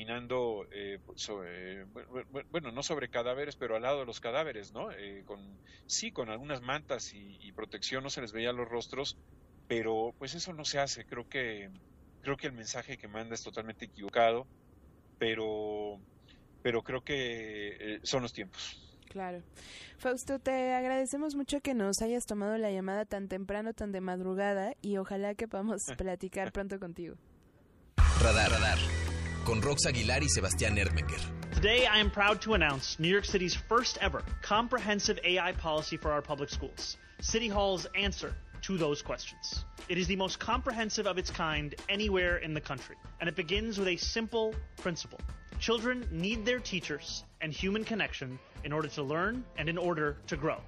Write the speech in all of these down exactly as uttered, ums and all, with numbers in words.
caminando, eh, sobre, bueno, no sobre cadáveres, pero al lado de los cadáveres, ¿no? Eh, con, sí, con algunas mantas y, y protección, no se les veía los rostros, pero pues eso no se hace. Creo que, creo que el mensaje que manda es totalmente equivocado, pero, pero creo que eh, son los tiempos. Claro. Fausto, te agradecemos mucho que nos hayas tomado la llamada tan temprano, tan de madrugada, y ojalá que podamos platicar pronto contigo. Radar, Radar, con Rox Aguilar y Sebastián Erdmenger. Today I am proud to announce New York City's first ever comprehensive A I policy for our public schools. City Hall's answer to those questions. It is the most comprehensive of its kind anywhere in the country, and it begins with a simple principle. Children need their teachers and human connection in order to learn and in order to grow.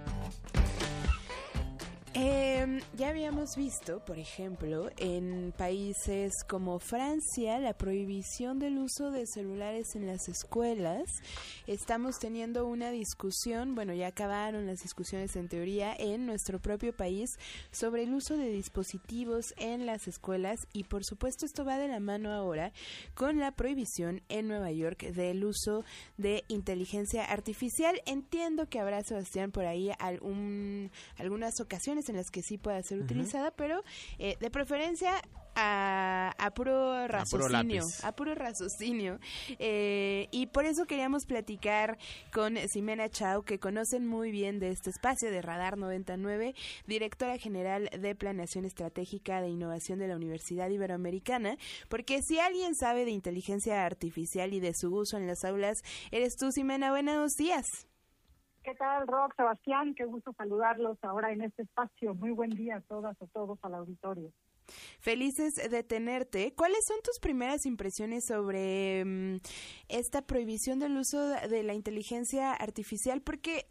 Eh, ya habíamos visto, por ejemplo, en países como Francia, la prohibición del uso de celulares en las escuelas. Estamos teniendo una discusión, bueno, ya acabaron las discusiones en teoría en nuestro propio país sobre el uso de dispositivos en las escuelas, y por supuesto esto va de la mano ahora con la prohibición en Nueva York del uso de inteligencia artificial. Entiendo que habrá, Sebastián, por ahí algún, algunas ocasiones en las que sí pueda ser utilizada, uh-huh. pero eh, de preferencia a, a puro raciocinio, a puro, a puro raciocinio. Eh, y por eso queríamos platicar con Ximena Chao, que conocen muy bien de este espacio de Radar noventa y nueve, directora general de Planeación Estratégica de Innovación de la Universidad Iberoamericana, porque si alguien sabe de inteligencia artificial y de su uso en las aulas, eres tú, Ximena. Buenos días. ¿Qué tal, Rox, Sebastián? Qué gusto saludarlos ahora en este espacio. Muy buen día a todas y todos al auditorio. Felices de tenerte. ¿Cuáles son tus primeras impresiones sobre um, esta prohibición del uso de la inteligencia artificial? Porque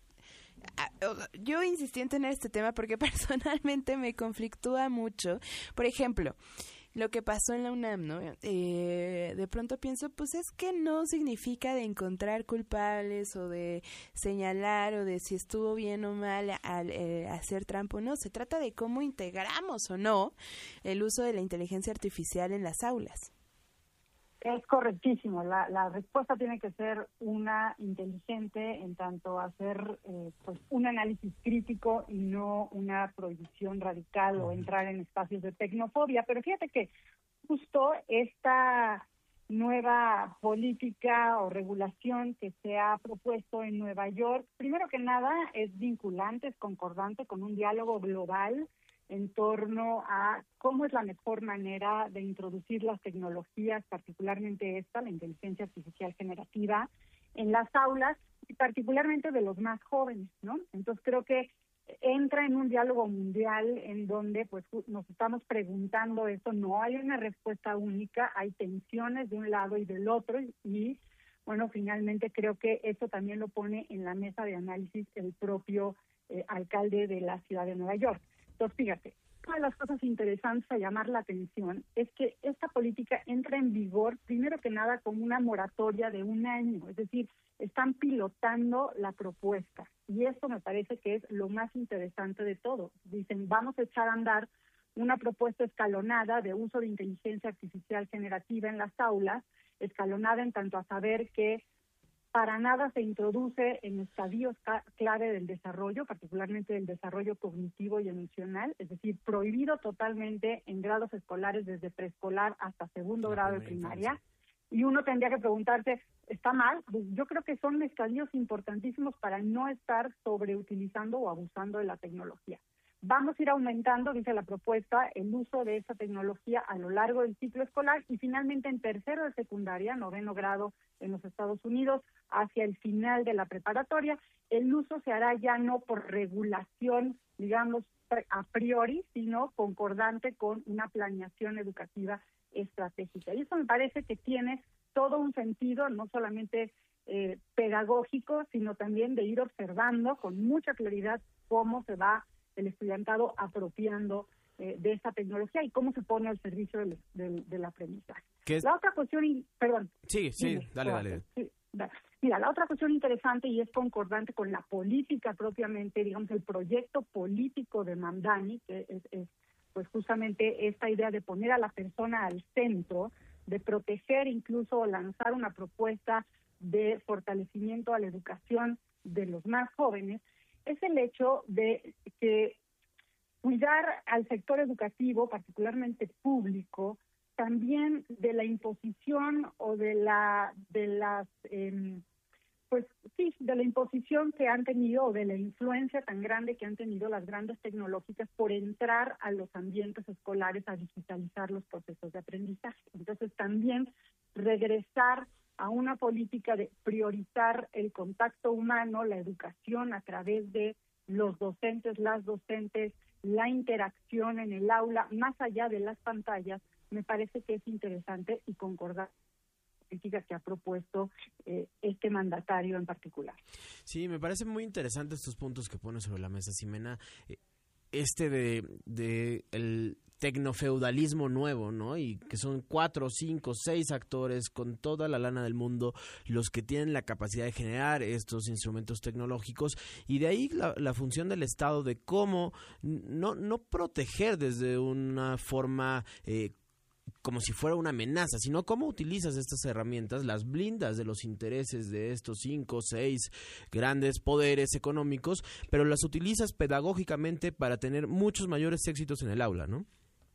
uh, yo insistí en tener este tema porque personalmente me conflictúa mucho. Por ejemplo, lo que pasó en la UNAM, ¿no? Eh, de pronto pienso, pues es que no significa de encontrar culpables o de señalar o de si estuvo bien o mal al eh, hacer trampa o no. Se trata de cómo integramos o no el uso de la inteligencia artificial en las aulas. Es correctísimo. La, la respuesta tiene que ser una inteligente en tanto a hacer eh, pues un análisis crítico y no una prohibición radical o entrar en espacios de tecnofobia. Pero fíjate que justo esta nueva política o regulación que se ha propuesto en Nueva York, primero que nada es vinculante, es concordante con un diálogo global en torno a cómo es la mejor manera de introducir las tecnologías, particularmente esta, la inteligencia artificial generativa, en las aulas y particularmente de los más jóvenes, ¿no? Entonces creo que entra en un diálogo mundial en donde pues nos estamos preguntando esto, no hay una respuesta única, hay tensiones de un lado y del otro y bueno, finalmente creo que esto también lo pone en la mesa de análisis el propio eh, alcalde de la ciudad de Nueva York. Entonces, fíjate, una de las cosas interesantes a llamar la atención es que esta política entra en vigor, primero que nada, como una moratoria de un año, es decir, están pilotando la propuesta. Y esto me parece que es lo más interesante de todo. Dicen, vamos a echar a andar una propuesta escalonada de uso de inteligencia artificial generativa en las aulas, escalonada en tanto a saber que para nada se introduce en estadios clave del desarrollo, particularmente del desarrollo cognitivo y emocional, es decir, prohibido totalmente en grados escolares desde preescolar hasta segundo grado de primaria. Y uno tendría que preguntarse, ¿está mal? Pues yo creo que son estadios importantísimos para no estar sobreutilizando o abusando de la tecnología. Vamos a ir aumentando, dice la propuesta, el uso de esa tecnología a lo largo del ciclo escolar y finalmente en tercero de secundaria, noveno grado en los Estados Unidos, hacia el final de la preparatoria, el uso se hará ya no por regulación, digamos, a priori, sino concordante con una planeación educativa estratégica. Y eso me parece que tiene todo un sentido, no solamente eh, pedagógico, sino también de ir observando con mucha claridad cómo se va el estudiantado apropiando eh, de esta tecnología y cómo se pone al servicio del, del, del aprendizaje. La otra cuestión, perdón. Sí, sí, dime, dale, dale. Sí, da, mira, la otra cuestión interesante y es concordante con la política propiamente, digamos, el proyecto político de Mamdani, que es, es pues justamente esta idea de poner a la persona al centro, de proteger incluso o lanzar una propuesta de fortalecimiento a la educación de los más jóvenes, es el hecho de que cuidar al sector educativo, particularmente público, también de la imposición o de la de las eh, pues sí, de la imposición que han tenido o de la influencia tan grande que han tenido las grandes tecnológicas por entrar a los ambientes escolares a digitalizar los procesos de aprendizaje. Entonces también regresar a una política de priorizar el contacto humano, la educación a través de los docentes, las docentes, la interacción en el aula, más allá de las pantallas, me parece que es interesante y concordar política que ha propuesto eh, este mandatario en particular. Sí, me parecen muy interesantes estos puntos que pone sobre la mesa, Ximena. Este de, de el tecnofeudalismo nuevo, ¿no? Y que son cuatro, cinco, seis actores con toda la lana del mundo los que tienen la capacidad de generar estos instrumentos tecnológicos, y de ahí la, la función del Estado de cómo no, no proteger desde una forma eh, como si fuera una amenaza, sino cómo utilizas estas herramientas, las blindas de los intereses de estos cinco, seis grandes poderes económicos, pero las utilizas pedagógicamente para tener muchos mayores éxitos en el aula, ¿no?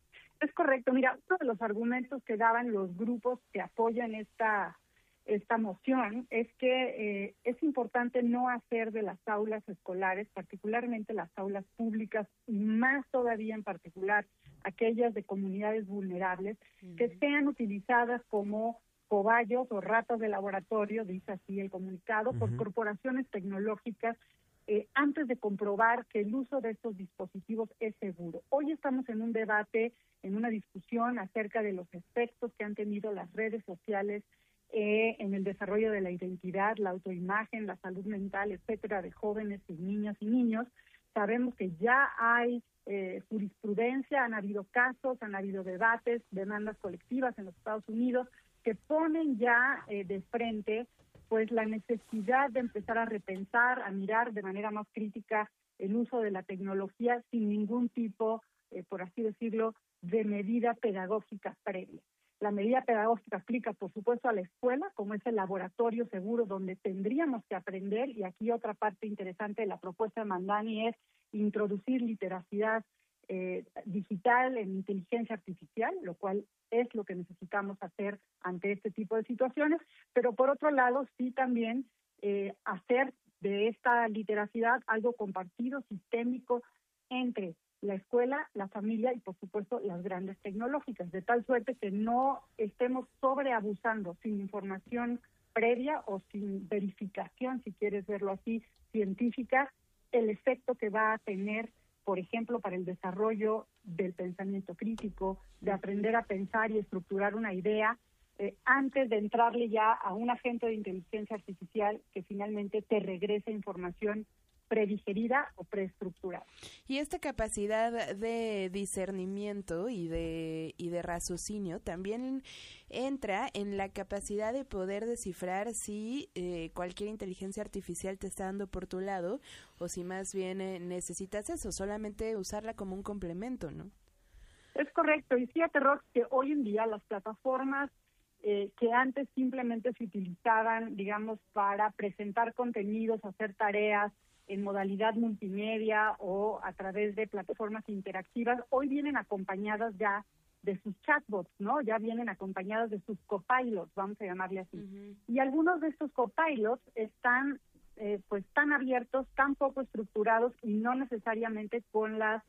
Es correcto. Mira, uno de los argumentos que daban los grupos que apoyan esta esta moción es que eh, es importante no hacer de las aulas escolares, particularmente las aulas públicas, y más todavía en particular aquellas de comunidades vulnerables, uh-huh. que sean utilizadas como cobayos o ratas de laboratorio, dice así el comunicado, uh-huh. por corporaciones tecnológicas eh, antes de comprobar que el uso de estos dispositivos es seguro. Hoy estamos en un debate, en una discusión acerca de los efectos que han tenido las redes sociales Eh, en el desarrollo de la identidad, la autoimagen, la salud mental, etcétera, de jóvenes y niñas y niños. Sabemos que ya hay eh, jurisprudencia, han habido casos, han habido debates, demandas colectivas en los Estados Unidos que ponen ya eh, de frente pues la necesidad de empezar a repensar, a mirar de manera más crítica el uso de la tecnología sin ningún tipo, eh, por así decirlo, de medida pedagógica previa. La medida pedagógica aplica, por supuesto, a la escuela, como es el laboratorio seguro donde tendríamos que aprender, y aquí otra parte interesante de la propuesta de Mamdani es introducir literacidad eh, digital en inteligencia artificial, lo cual es lo que necesitamos hacer ante este tipo de situaciones, pero por otro lado, sí también eh, hacer de esta literacidad algo compartido, sistémico, entre la escuela, la familia y, por supuesto, las grandes tecnológicas, de tal suerte que no estemos sobreabusando sin información previa o sin verificación, si quieres verlo así, científica, el efecto que va a tener, por ejemplo, para el desarrollo del pensamiento crítico, de aprender a pensar y estructurar una idea, eh, antes de entrarle ya a un agente de inteligencia artificial que finalmente te regrese información predigerida o preestructurada. Y esta capacidad de discernimiento y de y de raciocinio también entra en la capacidad de poder descifrar si eh, cualquier inteligencia artificial te está dando por tu lado o si más bien eh, necesitas eso, solamente usarla como un complemento, ¿no? Es correcto, y fíjate, Rox, que hoy en día las plataformas eh, que antes simplemente se utilizaban, digamos, para presentar contenidos, hacer tareas, en modalidad multimedia o a través de plataformas interactivas, hoy vienen acompañadas ya de sus chatbots, ¿no? Ya vienen acompañadas de sus copilots, vamos a llamarle así. Uh-huh. Y algunos de estos copilots están eh, pues tan abiertos, tan poco estructurados y no necesariamente con las,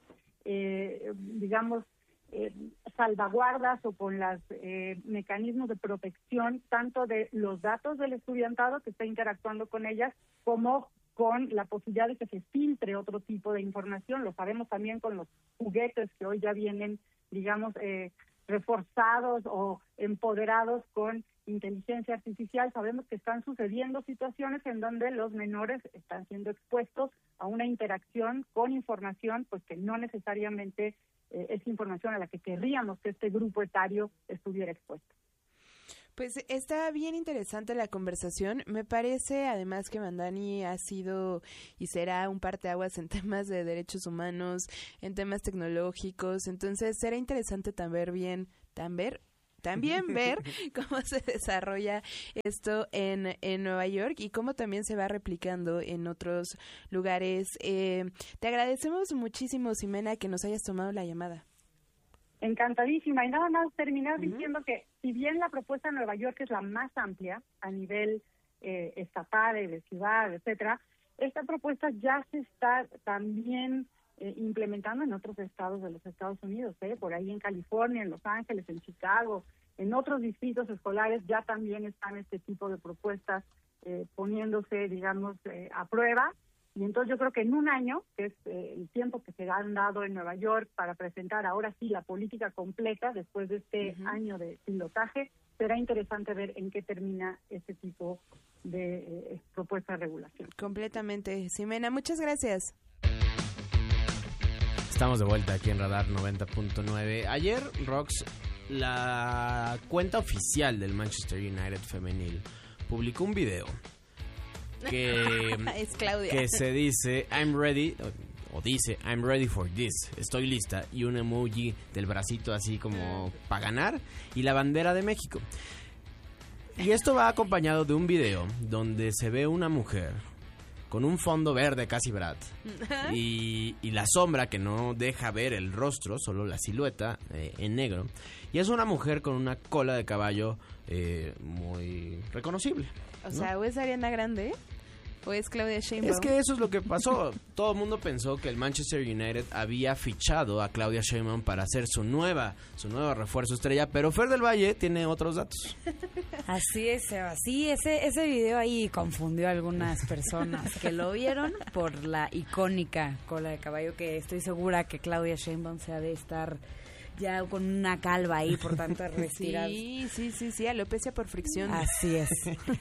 eh, digamos, eh, salvaguardas o con los eh, mecanismos de protección tanto de los datos del estudiantado que está interactuando con ellas como con la posibilidad de que se filtre otro tipo de información. Lo sabemos también con los juguetes que hoy ya vienen, digamos, eh, reforzados o empoderados con inteligencia artificial. Sabemos que están sucediendo situaciones en donde los menores están siendo expuestos a una interacción con información pues que no necesariamente eh, es información a la que querríamos que este grupo etario estuviera expuesto. Pues está bien interesante la conversación. Me parece además que Mamdani ha sido y será un parteaguas en temas de derechos humanos, en temas tecnológicos. Entonces será interesante también bien, también también ver cómo se desarrolla esto en, en Nueva York y cómo también se va replicando en otros lugares. Eh, te agradecemos muchísimo, Ximena, que nos hayas tomado la llamada. Encantadísima. Y nada más terminar Uh-huh. diciendo que si bien la propuesta de Nueva York es la más amplia a nivel eh, estatal, de ciudad, etcétera, esta propuesta ya se está también eh, implementando en otros estados de los Estados Unidos, ¿eh? Por ahí en California, en Los Ángeles, en Chicago, en otros distritos escolares ya también están este tipo de propuestas eh, poniéndose, digamos, eh, a prueba. Y entonces yo creo que en un año, que es eh, el tiempo que se han dado en Nueva York para presentar ahora sí la política completa, después de este uh-huh. año de pilotaje, será interesante ver en qué termina este tipo de eh, propuesta de regulación. Completamente. Ximena, muchas gracias. Estamos de vuelta aquí en Radar noventa punto nueve. Ayer, Rox, la cuenta oficial del Manchester United femenil publicó un video que, es Claudia. que se dice I'm ready, o, o dice I'm ready for this, estoy lista, y un emoji del bracito así como para ganar, y la bandera de México. Y esto va acompañado de un video donde se ve una mujer con un fondo verde casi Brad y, y la sombra que no deja ver el rostro, solo la silueta eh, en negro, y es una mujer con una cola de caballo eh, muy reconocible, o ¿no? sea, o es Ariana Grande o es Claudia Sheinbaum. Es que eso es lo que pasó. Todo el mundo pensó que el Manchester United había fichado a Claudia Sheinbaum para hacer su nueva, su nuevo refuerzo estrella, pero Fer del Valle tiene otros datos. Así es, Seba. Sí, ese, ese video ahí confundió a algunas personas que lo vieron por la icónica cola de caballo, que estoy segura que Claudia Sheinbaum se ha de estar ya con una calva ahí por tanto respirar. Sí, sí, sí, sí, alopecia por fricción. Así es.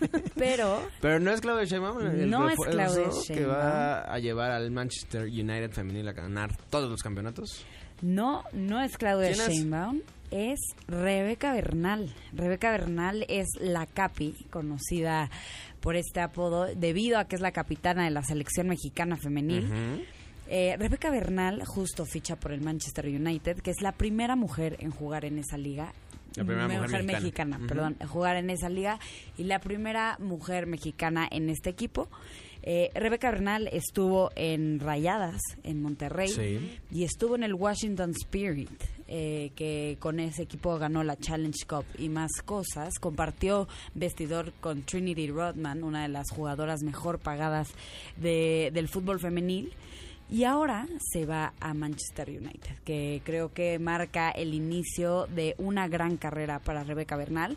Pero Pero no es Claudia Sheinbaum el no es refuerzo Claudia que Sheinbaum. va a llevar al Manchester United femenil a ganar todos los campeonatos. No, no es Claudia ¿Quién es? Sheinbaum, es Rebeca Bernal. Rebeca Bernal es la Capi, conocida por este apodo debido a que es la capitana de la selección mexicana femenil. Uh-huh. Eh, Rebeca Bernal justo ficha por el Manchester United, que es la primera mujer en jugar en esa liga. La primera mujer, mujer mexicana, mexicana uh-huh. perdón, en jugar en esa liga, y la primera mujer mexicana en este equipo. Eh, Rebeca Bernal estuvo en Rayadas, en Monterrey, sí. y estuvo en el Washington Spirit, eh, que con ese equipo ganó la Challenge Cup y más cosas. Compartió vestidor con Trinity Rodman, una de las jugadoras mejor pagadas de, del fútbol femenil. Y ahora se va a Manchester United, que creo que marca el inicio de una gran carrera para Rebeca Bernal.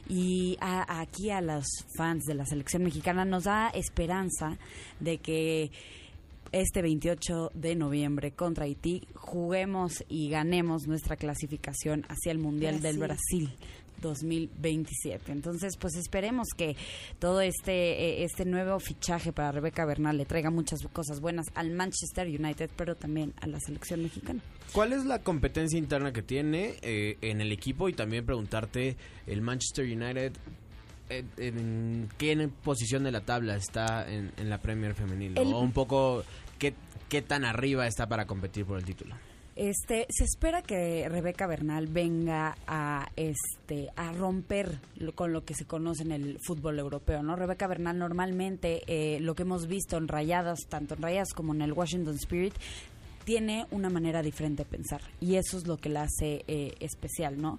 Y a, aquí a los fans de la selección mexicana nos da esperanza de que este veintiocho de noviembre contra Haití juguemos y ganemos nuestra clasificación hacia el Mundial Brasil. del Brasil dos mil veintisiete. Entonces, pues esperemos que todo este este nuevo fichaje para Rebeca Bernal le traiga muchas cosas buenas al Manchester United, pero también a la selección mexicana. ¿Cuál es la competencia interna que tiene eh, en el equipo? Y también preguntarte, el Manchester United, eh, ¿en qué posición de la tabla está en, en la Premier femenil? El... O un poco, ¿qué, ¿qué tan arriba está para competir por el título? Este, se espera que Rebeca Bernal venga a este a romper lo, con lo que se conoce en el fútbol europeo, ¿no? Rebeca Bernal normalmente, eh, lo que hemos visto en Rayadas, tanto en Rayadas como en el Washington Spirit, tiene una manera diferente de pensar, y eso es lo que la hace eh, especial, ¿no?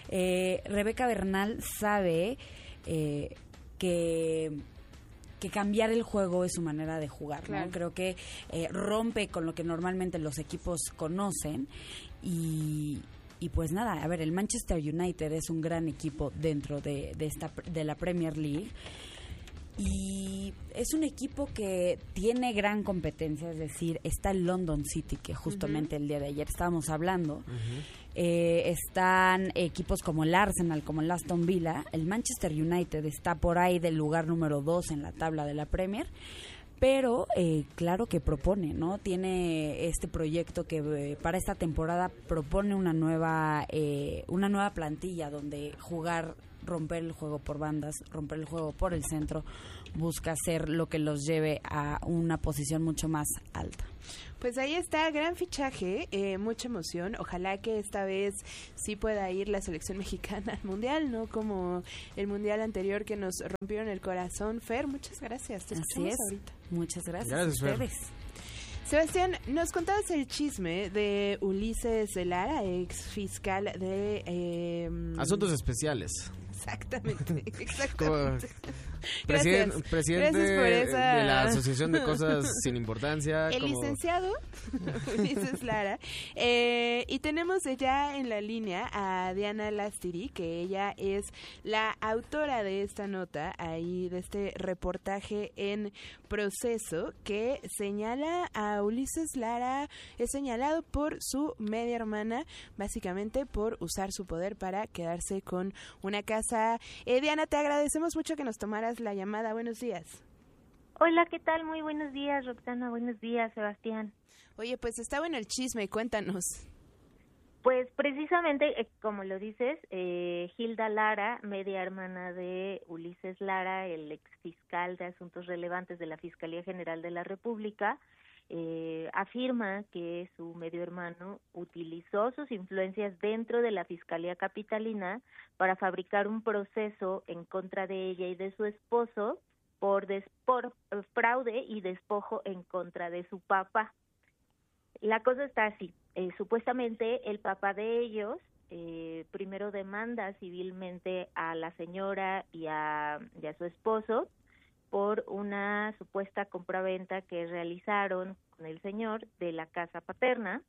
Eh, Rebeca Bernal sabe eh, que... que cambiar el juego es su manera de jugar, ¿no? Claro. Creo que eh, rompe con lo que normalmente los equipos conocen y, y pues nada, a ver, el Manchester United es un gran equipo dentro de, de, esta, de la Premier League, y es un equipo que tiene gran competencia, es decir, está el London City, que justamente uh-huh. el día de ayer estábamos hablando, uh-huh. eh, están equipos como el Arsenal, como el Aston Villa. El Manchester United está por ahí del lugar número dos en la tabla de la Premier, pero eh, claro que propone, ¿no? Tiene este proyecto que eh, para esta temporada propone una nueva, eh, una nueva plantilla donde jugar romper el juego por bandas, romper el juego por el centro, busca hacer lo que los lleve a una posición mucho más alta. Pues ahí está, gran fichaje, eh, mucha emoción. Ojalá que esta vez sí pueda ir la selección mexicana al Mundial, no como el Mundial anterior que nos rompieron el corazón. Fer, muchas gracias. Te Así es. Ahorita. Muchas gracias, gracias a ustedes. Fer. Sebastián, nos contabas el chisme de Ulises Lara, ex fiscal de... Eh, Asuntos Especiales. Exactamente, exactamente. Presiden, Gracias. presidente Gracias por esa... de la Asociación de Cosas Sin Importancia. El como... licenciado Ulises Lara. Eh, y tenemos ya en la línea a Diana Lastiri, que ella es la autora de esta nota, ahí de este reportaje en Proceso, que señala a Ulises Lara, es señalado por su media hermana, básicamente por usar su poder para quedarse con una casa. Eh, Diana, te agradecemos mucho que nos tomaras la llamada. Buenos días. Hola, ¿qué tal? Muy buenos días, Roxana. Buenos días, Sebastián. Oye, pues está bueno el chisme, cuéntanos. Pues precisamente, eh, como lo dices, eh, Hilda Lara, media hermana de Ulises Lara, el ex fiscal de Asuntos Relevantes de la Fiscalía General de la República, eh, afirma que su medio hermano utilizó sus influencias dentro de la Fiscalía Capitalina para fabricar un proceso en contra de ella y de su esposo por, des, por eh, fraude y despojo en contra de su papá. La cosa está así. Eh, supuestamente el papá de ellos eh, primero demanda civilmente a la señora y a, y a su esposo por una supuesta compraventa que realizaron con el señor de la casa paterna,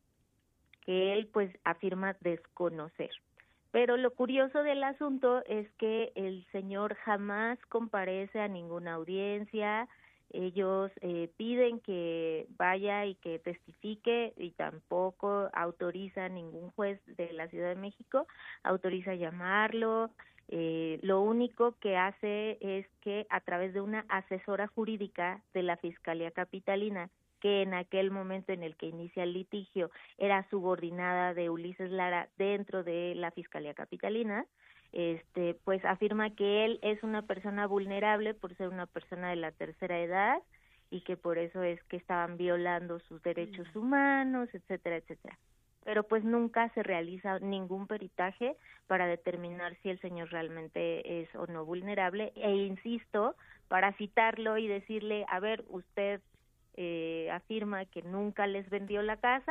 que él pues afirma desconocer. Pero lo curioso del asunto es que el señor jamás comparece a ninguna audiencia. Ellos eh, piden que vaya y que testifique y tampoco autoriza ningún juez de la Ciudad de México, autoriza llamarlo. Eh, lo único que hace es que a través de una asesora jurídica de la Fiscalía Capitalina, que en aquel momento en el que inicia el litigio era subordinada de Ulises Lara dentro de la Fiscalía Capitalina, este pues afirma que él es una persona vulnerable por ser una persona de la tercera edad y que por eso es que estaban violando sus derechos humanos, etcétera, etcétera. Pero pues nunca se realiza ningún peritaje para determinar si el señor realmente es o no vulnerable, e insisto, para citarlo y decirle, a ver, usted eh, afirma que nunca les vendió la casa,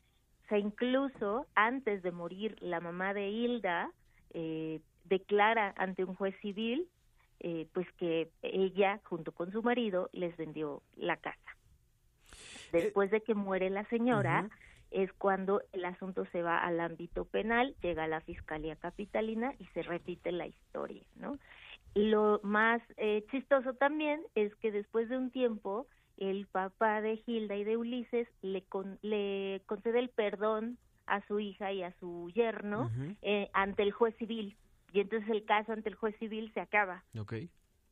se incluso antes de morir la mamá de Hilda eh, declara ante un juez civil eh, pues que ella junto con su marido les vendió la casa. Después de que muere la señora, uh-huh. es cuando el asunto se va al ámbito penal, llega a la Fiscalía Capitalina y se repite la historia, ¿no? Lo más eh, chistoso también es que después de un tiempo, el papá de Hilda y de Ulises le, con, le concede el perdón a su hija y a su yerno uh-huh. eh, ante el juez civil, y entonces el caso ante el juez civil se acaba. Okay.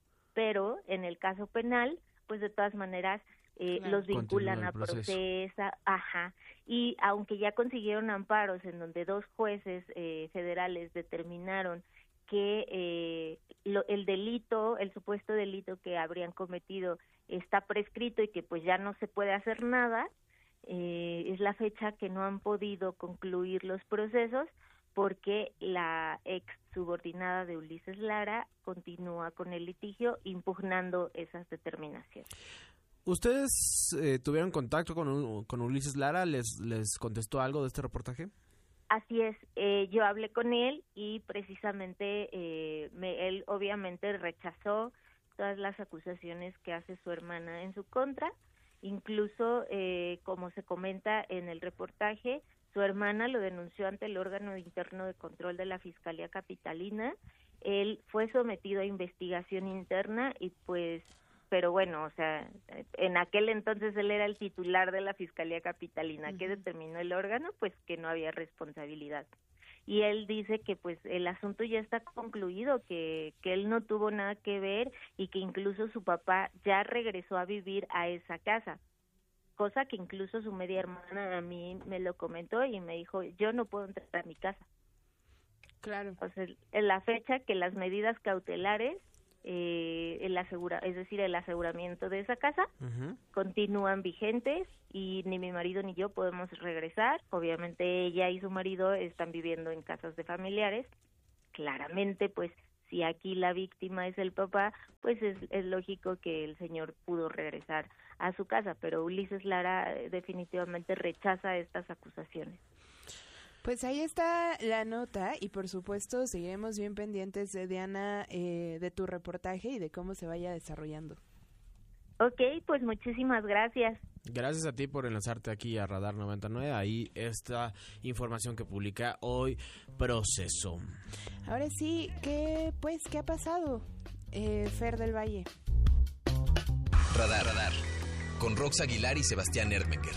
Pero en el caso penal, pues de todas maneras, Eh, claro. los vinculan a proceso, ajá, y aunque ya consiguieron amparos en donde dos jueces eh, federales determinaron que eh, lo, el delito, el supuesto delito que habrían cometido está prescrito y que pues ya no se puede hacer nada, eh, es la fecha que no han podido concluir los procesos porque la ex subordinada de Ulises Lara continúa con el litigio impugnando esas determinaciones. ¿Ustedes eh, tuvieron contacto con, con Ulises Lara? ¿Les, les contestó algo de este reportaje? Así es, eh, yo hablé con él y precisamente eh, me, él obviamente rechazó todas las acusaciones que hace su hermana en su contra, incluso eh, como se comenta en el reportaje, su hermana lo denunció ante el órgano interno de control de la Fiscalía Capitalina, él fue sometido a investigación interna y pues pero bueno, o sea, en aquel entonces él era el titular de la Fiscalía Capitalina. Uh-huh. ¿Qué determinó el órgano? Pues que no había responsabilidad. Y él dice que pues el asunto ya está concluido, que, que él no tuvo nada que ver y que incluso su papá ya regresó a vivir a esa casa. Cosa que incluso su media hermana a mí me lo comentó y me dijo, yo no puedo entrar a mi casa. Claro. O sea, en la fecha que las medidas cautelares, eh, el asegura, es decir, el aseguramiento de esa casa, uh-huh. continúan vigentes y ni mi marido ni yo podemos regresar. Obviamente ella y su marido están viviendo en casas de familiares. Claramente, pues, si aquí la víctima es el papá, pues es, es lógico que el señor pudo regresar a su casa, pero Ulises Lara definitivamente rechaza estas acusaciones. Pues ahí está la nota y por supuesto seguiremos bien pendientes de Diana, eh, de tu reportaje y de cómo se vaya desarrollando. Ok, pues muchísimas gracias. Gracias a ti por enlazarte aquí a Radar noventa y nueve. Ahí esta información que publica hoy Proceso. Ahora sí, ¿qué, pues, ¿qué ha pasado, eh, Fer del Valle? Radar, Radar, con Rox Aguilar y Sebastián Erdmenker.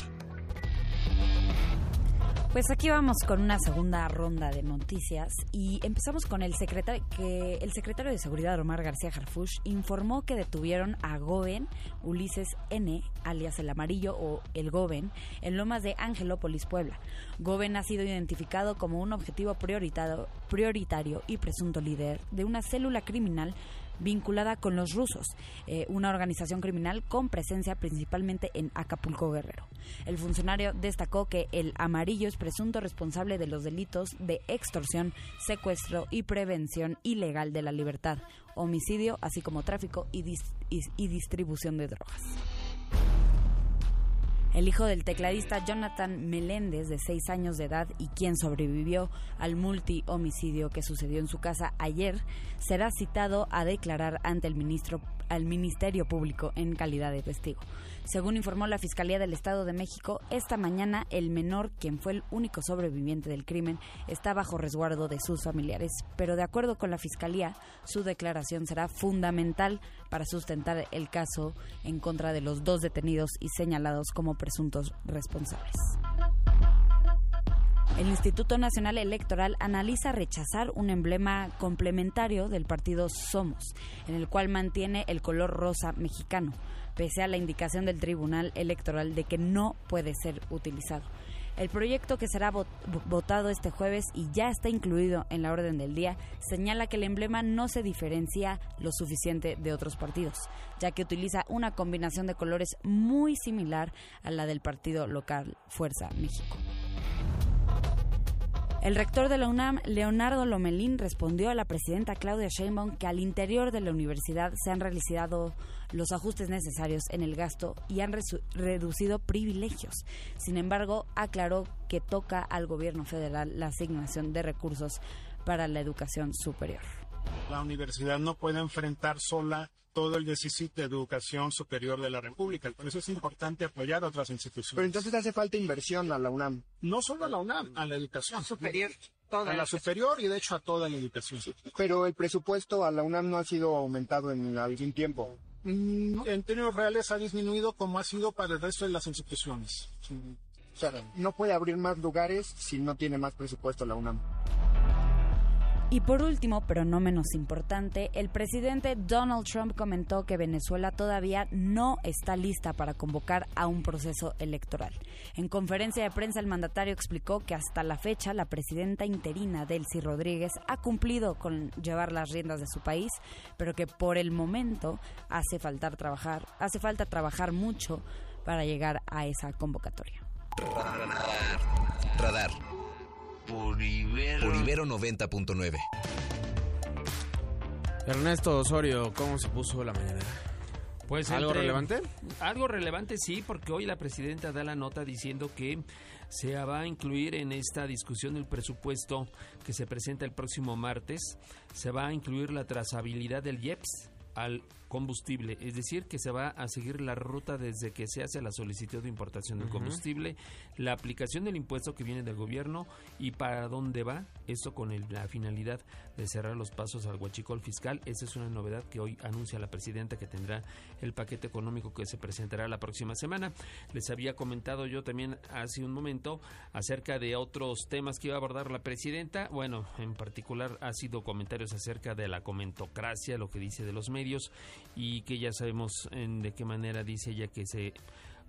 Pues aquí vamos con una segunda ronda de noticias y empezamos con el secretario que el secretario de Seguridad Omar García Harfuch informó que detuvieron a Goben Ulises N, alias el Amarillo o el Goben, en Lomas de Angelópolis, Puebla. Goben ha sido identificado como un objetivo prioritario, prioritario y presunto líder de una célula criminal vinculada con los rusos, eh, una organización criminal con presencia principalmente en Acapulco, Guerrero. El funcionario destacó que el Amarillo es presunto responsable de los delitos de extorsión, secuestro y prevención ilegal de la libertad, homicidio, así como tráfico y, dis- y, y distribución de drogas. El hijo del tecladista Jonathan Meléndez, de seis años de edad y quien sobrevivió al multihomicidio que sucedió en su casa ayer, será citado a declarar ante el ministro, al Ministerio Público en calidad de testigo. Según informó la Fiscalía del Estado de México, esta mañana el menor, quien fue el único sobreviviente del crimen, está bajo resguardo de sus familiares, pero de acuerdo con la Fiscalía, su declaración será fundamental para sustentar el caso en contra de los dos detenidos y señalados como presuntos responsables. El Instituto Nacional Electoral analiza rechazar un emblema complementario del partido Somos, en el cual mantiene el color rosa mexicano, pese a la indicación del Tribunal Electoral de que no puede ser utilizado. El proyecto, que será vot- votado este jueves y ya está incluido en la orden del día, señala que el emblema no se diferencia lo suficiente de otros partidos, ya que utiliza una combinación de colores muy similar a la del partido local Fuerza México. El rector de la UNAM, Leonardo Lomelín, respondió a la presidenta Claudia Sheinbaum que al interior de la universidad se han realizado los ajustes necesarios en el gasto y han resu- reducido privilegios. Sin embargo, aclaró que toca al gobierno federal la asignación de recursos para la educación superior. La universidad no puede enfrentar sola todo el déficit de educación superior de la República. Por eso es importante apoyar a otras instituciones. Pero entonces hace falta inversión a la UNAM. No solo a la UNAM, a la educación superior. Toda a la superior y de hecho a toda la educación. Pero el presupuesto a la UNAM no ha sido aumentado en algún tiempo. Mm, en términos reales ha disminuido como ha sido para el resto de las instituciones. O sea, no puede abrir más lugares si no tiene más presupuesto la UNAM. Y por último, pero no menos importante, el presidente Donald Trump comentó que Venezuela todavía no está lista para convocar a un proceso electoral. En conferencia de prensa, el mandatario explicó que hasta la fecha la presidenta interina, Delcy Rodríguez, ha cumplido con llevar las riendas de su país, pero que por el momento hace falta trabajar, hace falta trabajar mucho para llegar a esa convocatoria. Radar. Radar. Por Ibero, Por Ibero noventa punto nueve. Ernesto Osorio, ¿cómo se puso la mañanera? Pues ¿Algo entre, relevante? Algo relevante, sí, porque hoy la presidenta da la nota diciendo que se va a incluir en esta discusión del presupuesto que se presenta el próximo martes, se va a incluir la trazabilidad del I E P S al combustible, es decir, que se va a seguir la ruta desde que se hace la solicitud de importación del uh-huh. combustible, la aplicación del impuesto que viene del gobierno y para dónde va, esto con el, la finalidad de cerrar los pasos al huachicol fiscal. Esa es una novedad que hoy anuncia la presidenta, que tendrá el paquete económico que se presentará la próxima semana. Les había comentado yo también hace un momento acerca de otros temas que iba a abordar la presidenta. Bueno, en particular ha sido comentarios acerca de la comentocracia, lo que dice de los medios, y que ya sabemos en de qué manera dice ella que se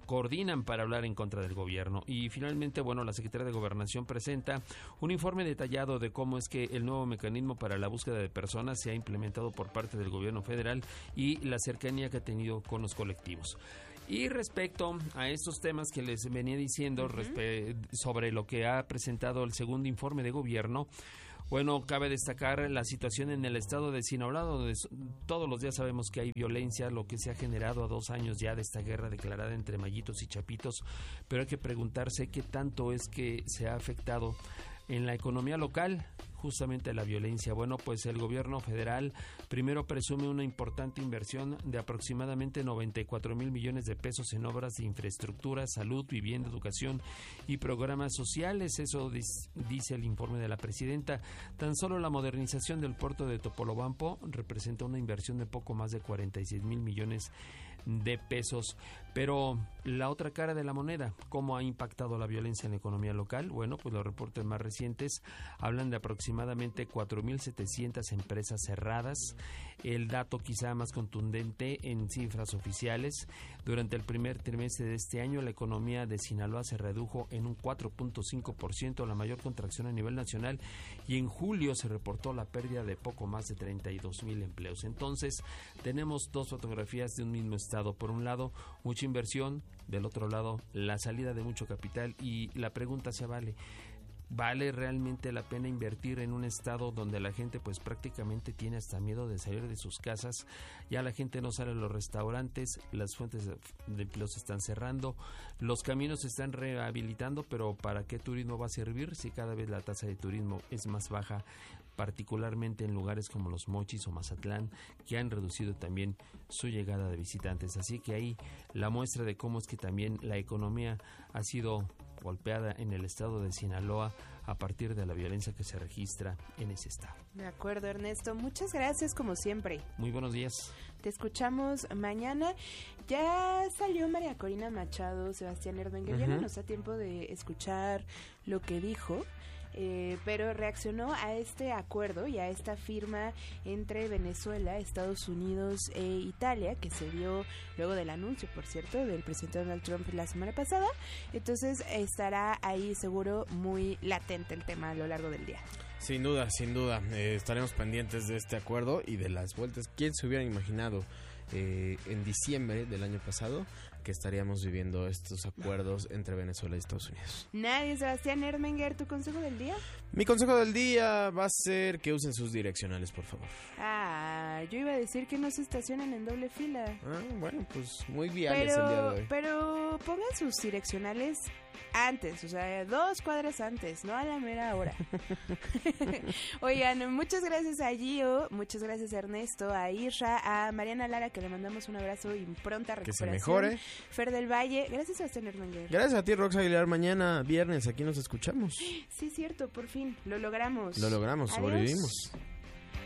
coordinan para hablar en contra del gobierno. Y finalmente, bueno, la Secretaría de Gobernación presenta un informe detallado de cómo es que el nuevo mecanismo para la búsqueda de personas se ha implementado por parte del gobierno federal y la cercanía que ha tenido con los colectivos. Y respecto a estos temas que les venía diciendo, uh-huh. respe- sobre lo que ha presentado el segundo informe de gobierno, bueno, cabe destacar la situación en el estado de Sinaloa, donde todos los días sabemos que hay violencia, lo que se ha generado a dos años ya de esta guerra declarada entre mayitos y chapitos, pero hay que preguntarse qué tanto es que se ha afectado en la economía local justamente la violencia. Bueno, pues el gobierno federal primero presume una importante inversión de aproximadamente noventa y cuatro mil millones de pesos en obras de infraestructura, salud, vivienda, educación y programas sociales. Eso dis, dice el informe de la presidenta. Tan solo la modernización del puerto de Topolobampo representa una inversión de poco más de cuarenta y seis mil millones de pesos. Pero la otra cara de la moneda, ¿cómo ha impactado la violencia en la economía local? Bueno, pues los reportes más recientes hablan de aproximadamente cuatro mil setecientas empresas cerradas. El dato quizá más contundente en cifras oficiales: durante el primer trimestre de este año la economía de Sinaloa se redujo en un cuatro punto cinco por ciento, la mayor contracción a nivel nacional, y en julio se reportó la pérdida de poco más de treinta y dos mil empleos. Entonces tenemos dos fotografías de un mismo estado. Por un lado, mucha inversión; del otro lado, la salida de mucho capital. Y la pregunta se vale: ¿vale realmente la pena invertir en un estado donde la gente pues prácticamente tiene hasta miedo de salir de sus casas? Ya la gente no sale a los restaurantes, las fuentes de empleo se están cerrando, los caminos se están rehabilitando, pero ¿para qué turismo va a servir si cada vez la tasa de turismo es más baja, particularmente en lugares como Los Mochis o Mazatlán, que han reducido también su llegada de visitantes? Así que ahí la muestra de cómo es que también la economía ha sido golpeada en el estado de Sinaloa a partir de la violencia que se registra en ese estado. De acuerdo, Ernesto. Muchas gracias, como siempre. Muy buenos días. Te escuchamos mañana. Ya salió María Corina Machado, Sebastián Erbenguer. Uh-huh. Ya no nos da tiempo de escuchar lo que dijo. Eh, pero reaccionó a este acuerdo y a esta firma entre Venezuela, Estados Unidos e Italia, que se dio luego del anuncio, por cierto, del presidente Donald Trump la semana pasada. Entonces estará ahí seguro muy latente el tema a lo largo del día. Sin duda, sin duda, eh, estaremos pendientes de este acuerdo y de las vueltas. ¿Quién se hubiera imaginado eh, en diciembre del año pasado que estaríamos viviendo estos acuerdos entre Venezuela y Estados Unidos? Nadie. Sebastián Erbenguer, ¿tu consejo del día? Mi consejo del día va a ser que usen sus direccionales, por favor. Ah, yo iba a decir que no se estacionen en doble fila. Ah, bueno, pues muy viales pero, el día de hoy. Pero pongan sus direccionales antes, o sea, dos cuadras antes, no a la mera hora. Oigan, muchas gracias a Gio, muchas gracias a Ernesto, a Isra, a Mariana Lara, que le mandamos un abrazo y pronta recuperación. Que se mejore. Fer del Valle, gracias a Sebastián Erbenguer. Gracias a ti, Rox Aguilar. Mañana viernes aquí nos escuchamos. Sí, cierto, por fin, lo logramos. Lo logramos, Adiós. sobrevivimos.